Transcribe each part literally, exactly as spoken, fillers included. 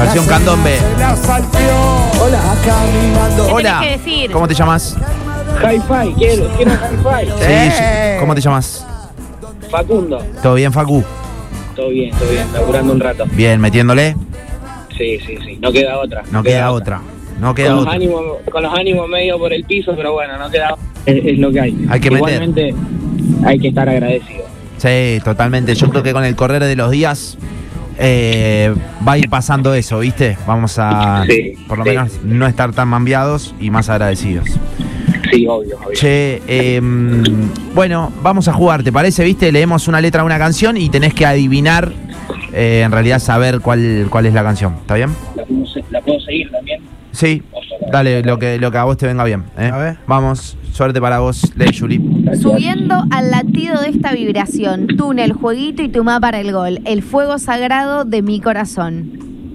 Versión candombe. Hola. ¿Qué Hola. tenés que decir? ¿Cómo te llamas? Hi-Fi, quiero, quiero Hi-Fi. Sí, sí. ¿Cómo te llamas? Facundo. ¿Todo bien, Facu? Todo bien, todo bien, laburando un rato. Bien, metiéndole. Sí, sí, sí, no queda otra. No queda otra. No queda con, los otra. ánimos, con los ánimos medio por el piso, pero bueno, no queda otra. Es, es lo que hay. Hay que meter. Igualmente, hay que estar agradecido. Sí, totalmente. Yo creo que con el correr de los días eh, va a ir pasando eso, ¿viste? Vamos a, Sí, por lo sí. menos, no estar tan mambiados y más agradecidos. Sí, obvio, obvio. Che, eh, bueno, vamos a jugar, ¿te parece? ¿Viste? Leemos una letra de una canción y tenés que adivinar, eh, en realidad saber cuál, cuál es la canción. ¿Está bien? ¿La puedo, se- la puedo seguir también? Sí. Dale, lo que, lo que a vos te venga bien. ¿eh? A ver. Vamos, suerte para vos, Ley Juli. Subiendo al latido de esta vibración, túnel, jueguito y tu mapa para el gol. El fuego sagrado de mi corazón.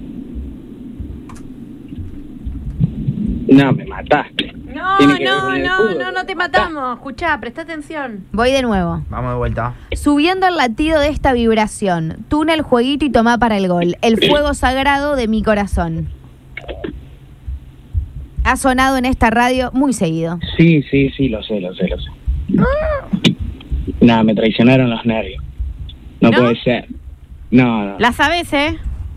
No, me mataste. No, Tiene que ver no, con el no, fútbol. no, no te matamos. Escuchá, presta atención. Voy de nuevo. Vamos de vuelta. Subiendo al latido de esta vibración, túnel, jueguito y tomá para el gol. El fuego sagrado de mi corazón. Ha sonado en esta radio muy seguido. Sí, sí, sí, lo sé, lo sé, lo sé. Nada, me traicionaron los nervios. No, ¿No? puede ser. No, no. La sabes, ¿eh?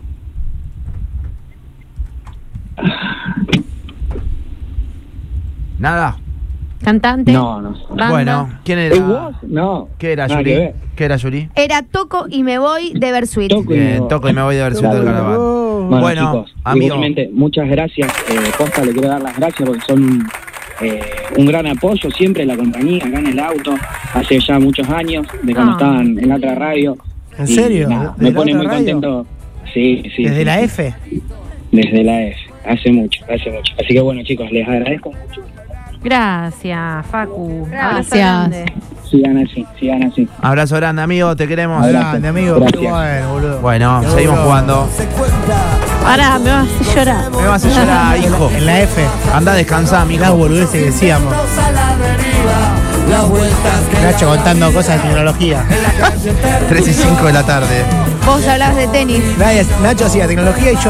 ¿Nada? Cantante. No, no. Banda. Bueno, ¿quién ¿Es era? vos? No. ¿Qué era, Nada Juli? que ver. ¿Qué era, Juli? Era Toco y me voy de Bersuit. Toco y me Bien, voy. toco y me voy de versión del Claro. carnaval. Bueno, Bueno, chicos, amigo. igualmente, muchas gracias. Eh, Posta, le quiero dar las gracias porque son eh, un gran apoyo siempre la compañía, acá en el auto, hace ya muchos años, de cuando Ah. estaban en la otra radio. ¿En Y serio? nada, ¿De me la pone otra muy radio? contento. Sí, sí. ¿Desde sí, la sí. F? Desde la F. Hace mucho, hace mucho. Así que bueno, chicos, les agradezco mucho. Gracias, Facu. Gracias. Abrazo grande. Sigan así, sigan así. Abrazo grande, amigo, te queremos. Grande, amigo. Gracias. Qué bueno, boludo. Bueno, Qué seguimos boludo. jugando. Pará, me vas a hacer llorar. Me vas a llorar, hijo. En la F. Anda a descansar, Las mijo. boludeces que decíamos. Nacho contando cosas de tecnología. tres y cinco de la tarde. Vos hablabas de tenis. Nadie- Nacho hacía tecnología y yo